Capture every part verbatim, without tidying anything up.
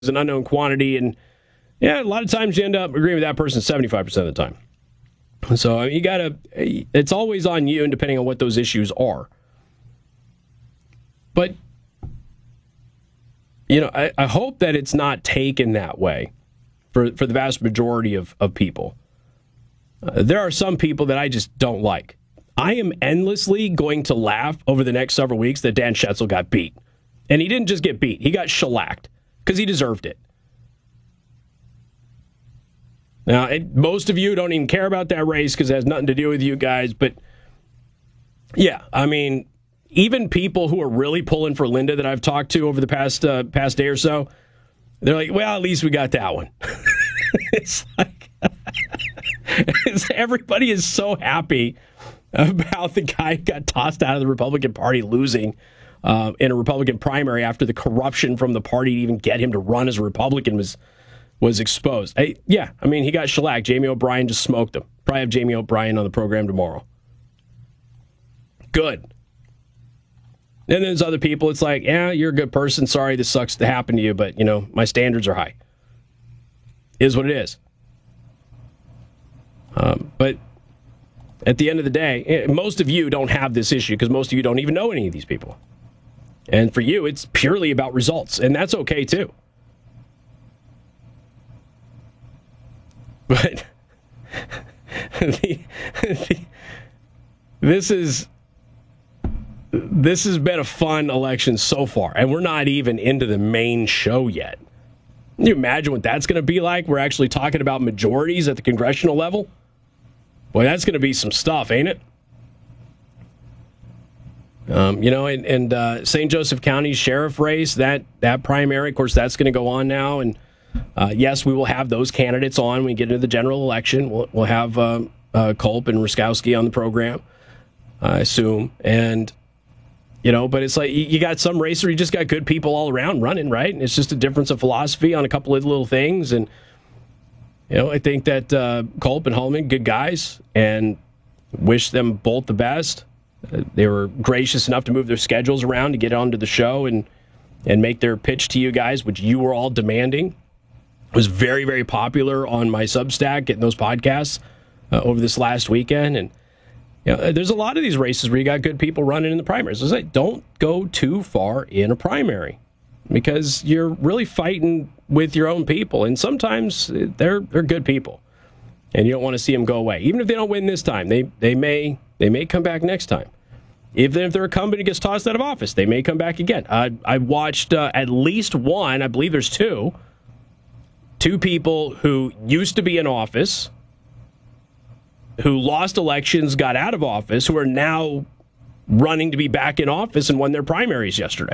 an unknown quantity, and yeah, a lot of times you end up agreeing with that person seventy-five percent of the time. So I mean, you gotta, it's always on you, and depending on what those issues are. But, you know, I, I hope that it's not taken that way for, for the vast majority of, of people. Uh, there are some people that I just don't like. I am endlessly going to laugh over the next several weeks that Dan Schetzel got beat. And he didn't just get beat, he got shellacked because he deserved it. Now, it, most of you don't even care about that race because it has nothing to do with you guys. But, yeah, I mean, even people who are really pulling for Linda that I've talked to over the past uh, past day or so, they're like, well, at least we got that one. It's like, it's, everybody is so happy about the guy who got tossed out of the Republican Party losing uh, in a Republican primary after the corruption from the party to even get him to run as a Republican was was exposed. I, yeah, I mean, he got shellacked. Jamie O'Brien just smoked him. Probably have Jamie O'Brien on the program tomorrow. Good. Then there's other people, it's like, yeah, you're a good person. Sorry this sucks to happen to you, but, you know, my standards are high. Is what it is. Um, but at the end of the day, most of you don't have this issue because most of you don't even know any of these people. And for you, it's purely about results, and that's okay too. But the, the, this is this has been a fun election so far, and we're not even into the main show yet. Can you imagine what that's going to be like? We're actually talking about majorities at the congressional level. Boy, that's going to be some stuff, ain't it? Um, you know, and, and uh, Saint Joseph County sheriff race, that that primary, of course, that's going to go on now, and Uh, yes, we will have those candidates on when we get into the general election. We'll, we'll have uh, uh, Culp and Ruskowski on the program, I assume. And, you know, but it's like you, you got some racer, you just got good people all around running, right? And it's just a difference of philosophy on a couple of little things. And, you know, I think that uh, Culp and Hullman, good guys, and wish them both the best. Uh, they were gracious enough to move their schedules around to get onto the show and, and make their pitch to you guys, which you were all demanding. Was very, very popular on my Substack, getting those podcasts uh, over this last weekend. And you know, there's a lot of these races where you got good people running in the primaries. I say, don't go too far in a primary because you're really fighting with your own people. And sometimes they're they're good people, and you don't want to see them go away. Even if they don't win this time, they they may they may come back next time. Even if their incumbent gets tossed out of office, they may come back again. I I watched uh, at least one. I believe there's two. Two people who used to be in office, who lost elections, got out of office, who are now running to be back in office and won their primaries yesterday.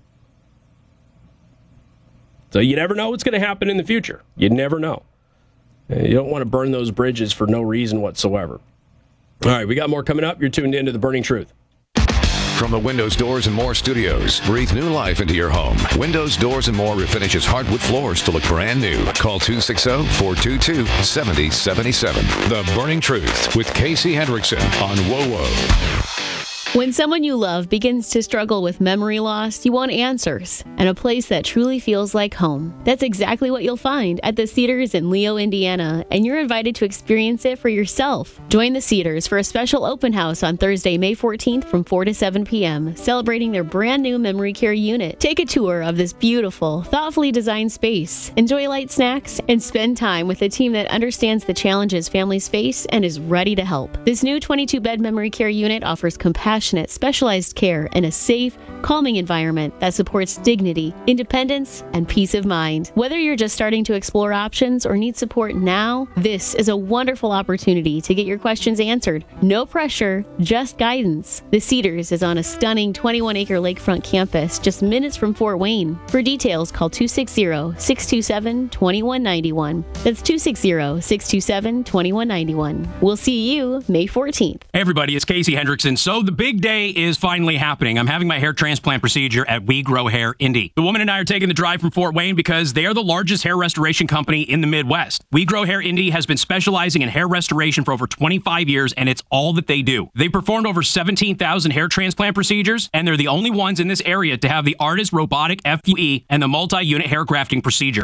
So you never know what's going to happen in the future. You never know. You don't want to burn those bridges for no reason whatsoever. All right, we got more coming up. You're tuned into The Burning Truth. From the Windows, Doors, and More studios, breathe new life into your home. Windows, Doors, and More refinishes hardwood floors to look brand new. Call two six zero, four two two, seven zero seven seven. The Burning Truth with Casey Hendrickson on W O W O. When someone you love begins to struggle with memory loss, you want answers and a place that truly feels like home. That's exactly what you'll find at the Cedars in Leo, Indiana, and you're invited to experience it for yourself. Join the Cedars for a special open house on Thursday, May fourteenth from four to seven p.m., celebrating their brand new memory care unit. Take a tour of this beautiful, thoughtfully designed space, enjoy light snacks, and spend time with a team that understands the challenges families face and is ready to help. This new twenty-two bed memory care unit offers compassion, specialized care in a safe, calming environment that supports dignity, independence, and peace of mind. Whether you're just starting to explore options or need support now, this is a wonderful opportunity to get your questions answered. No pressure, just guidance. The Cedars is on a stunning twenty-one acre lakefront campus just minutes from Fort Wayne. For details, call two six zero, six two seven, two one nine one. That's two six zero, six two seven, two one nine one. We'll see you May fourteenth. Hey everybody, it's Casey Hendrickson. So the big big day is finally happening. I'm having my hair transplant procedure at We Grow Hair Indy. The woman and I are taking the drive from Fort Wayne because they are the largest hair restoration company in the Midwest. We Grow Hair Indy has been specializing in hair restoration for over twenty-five years, and it's all that they do. They performed over seventeen thousand hair transplant procedures, and they're the only ones in this area to have the ARTIS robotic F U E and the multi-unit hair grafting procedure.